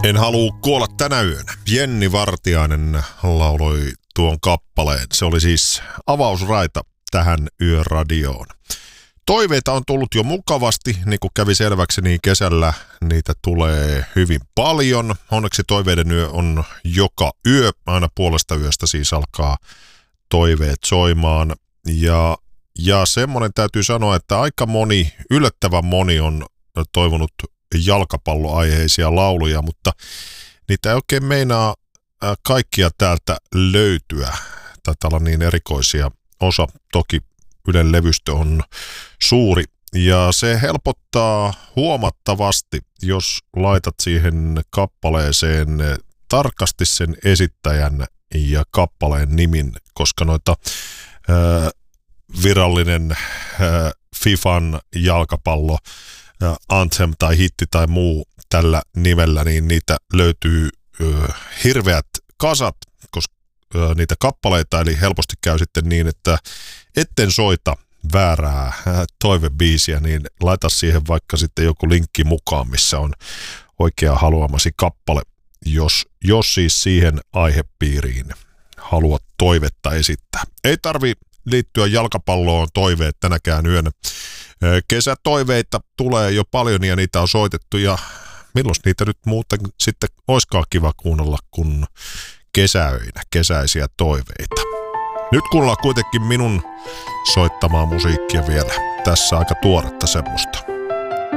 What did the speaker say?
En halua kuolla tänä yönä. Jenni Vartiainen lauloi tuon kappaleen. Se oli siis avausraita tähän yöradioon. Toiveita on tullut jo mukavasti, niin kuin kävi selväksi, niin kesällä niitä tulee hyvin paljon. Onneksi toiveiden yö on joka yö, aina puolesta yöstä siis alkaa toiveet soimaan. Ja semmoinen täytyy sanoa, että aika moni, yllättävän moni on toivonut jalkapalloaiheisia lauluja, mutta niitä ei oikein meinaa kaikkia täältä löytyä. Taitaa olla niin erikoisia. Osa toki Ylen levystö on suuri ja se helpottaa huomattavasti, jos laitat siihen kappaleeseen tarkasti sen esittäjän ja kappaleen nimin, koska noita virallinen FIFAn jalkapallo anthem tai hitti tai muu tällä nimellä, niin niitä löytyy hirveät kasat, koska niitä kappaleita, eli helposti käy sitten niin, että etten soita väärää toivebiisiä, niin laita siihen vaikka sitten joku linkki mukaan, missä on oikea haluamasi kappale, jos siis siihen aihepiiriin haluat toivetta esittää. Ei tarvi liittyä jalkapalloon toiveet tänäkään yönä. Kesätoiveita tulee jo paljon ja niitä on soitettu ja milloin niitä nyt muuten sitten oiskaan kiva kuunnella kuin kesäöinä, kesäisiä toiveita. Nyt kuunnellaan kuitenkin minun soittamaa musiikkia vielä. Tässä aika tuoretta semmoista.